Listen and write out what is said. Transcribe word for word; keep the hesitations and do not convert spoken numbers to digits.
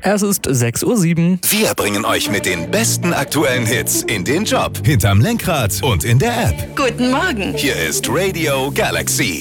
Es ist sechs Uhr sieben. Wir bringen euch mit den besten aktuellen Hits in den Job, hinterm Lenkrad und in der App. Guten Morgen. Hier ist Radio Galaxy.